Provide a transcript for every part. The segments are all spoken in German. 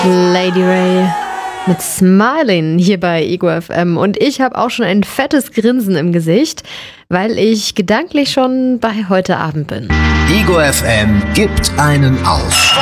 Lady Ray mit Smiling hier bei Ego FM. Und ich habe auch schon ein fettes Grinsen im Gesicht, weil ich gedanklich schon bei heute Abend bin. Ego FM gibt einen auf.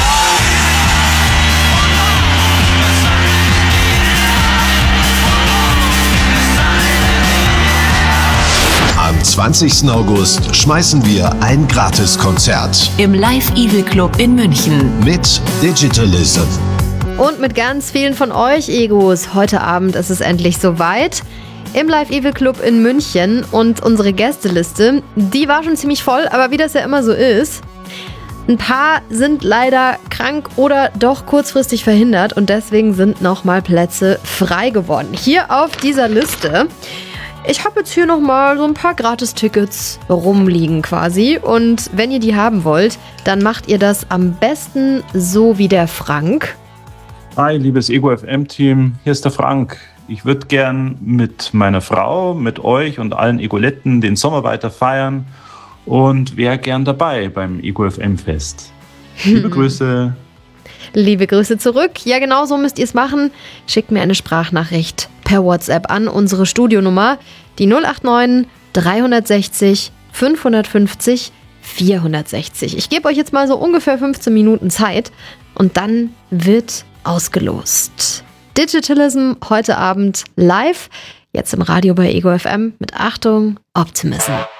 Am 20. August schmeißen wir ein Gratiskonzert im Live Evil Club in München mit Digitalism. Und mit ganz vielen von euch Egos. Heute Abend ist es endlich soweit. Im Live Evil Club in München. Und unsere Gästeliste, die war schon ziemlich voll, aber wie das ja immer so ist, ein paar sind leider krank oder doch kurzfristig verhindert und deswegen sind nochmal Plätze frei geworden. Hier auf dieser Liste. Ich habe jetzt hier nochmal so ein paar Gratis-Tickets rumliegen quasi. Und wenn ihr die haben wollt, dann macht ihr das am besten so wie der Frank. Hi, liebes Ego FM-Team, hier ist der Frank. Ich würde gern mit meiner Frau, mit euch und allen Egoletten den Sommer weiter feiern und wäre gern dabei beim Ego FM-Fest. Liebe Grüße. Liebe Grüße zurück. Ja, genau so müsst ihr es machen. Schickt mir eine Sprachnachricht per WhatsApp an unsere Studionummer, die 089 360 550 460. Ich gebe euch jetzt mal so ungefähr 15 Minuten Zeit und dann wird ausgelost. Digitalism heute Abend live, jetzt im Radio bei Ego FM mit Achtung, Optimism.